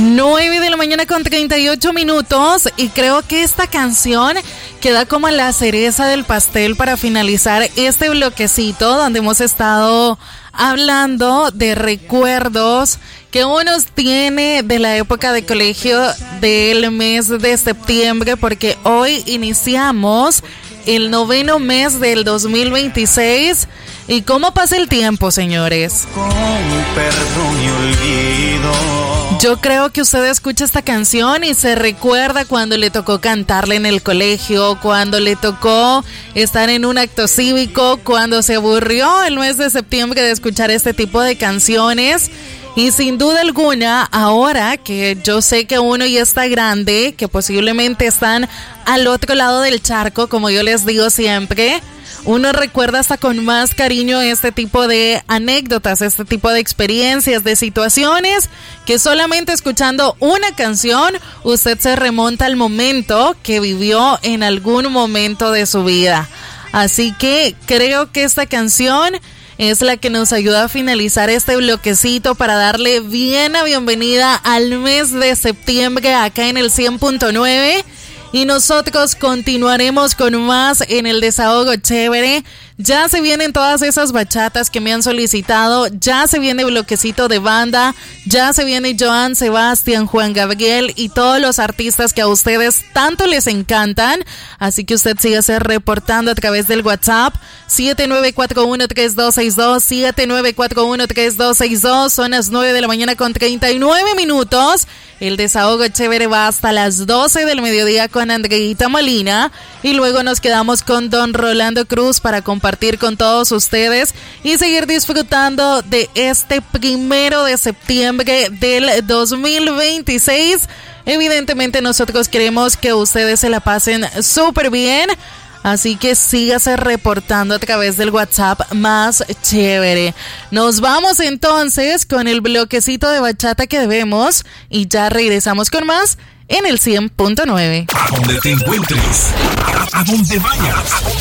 9 de la mañana con 38 minutos y creo que esta canción queda como la cereza del pastel para finalizar este bloquecito donde hemos estado hablando de recuerdos que uno tiene de la época de colegio del mes de septiembre, porque hoy iniciamos el 9º mes del 2026. ¿Y cómo pasa el tiempo, señores? Con perdón y olvido. Yo creo que usted escucha esta canción y se recuerda cuando le tocó cantarla en el colegio, cuando le tocó estar en un acto cívico, cuando se aburrió el mes de septiembre de escuchar este tipo de canciones. Y sin duda alguna, ahora que yo sé que uno ya está grande, que posiblemente están al otro lado del charco, como yo les digo siempre, uno recuerda hasta con más cariño este tipo de anécdotas, este tipo de experiencias, de situaciones que solamente escuchando una canción usted se remonta al momento que vivió en algún momento de su vida. Así que creo que esta canción es la que nos ayuda a finalizar este bloquecito para darle bien la bienvenida al mes de septiembre acá en el 100.9. Y nosotros continuaremos con más en el Desahogo Chévere. Ya se vienen todas esas bachatas que me han solicitado. Ya se viene bloquecito de banda. Ya se viene Joan Sebastián, Juan Gabriel y todos los artistas que a ustedes tanto les encantan. Así que usted sígase reportando a través del WhatsApp 7941-3262, 7941-3262. Son las 9 de la mañana con 39 minutos. El Desahogo Chévere va hasta las 12 del mediodía con Andreita Molina y luego nos quedamos con Don Rolando Cruz para compartir con todos ustedes y seguir disfrutando de este 1 de septiembre del 2026. Evidentemente nosotros queremos que ustedes se la pasen súper bien. Así que sígase reportando a través del WhatsApp más chévere. Nos vamos entonces con el bloquecito de bachata que debemos y ya regresamos con más en el 100.9. A donde te encuentres, a donde vayas.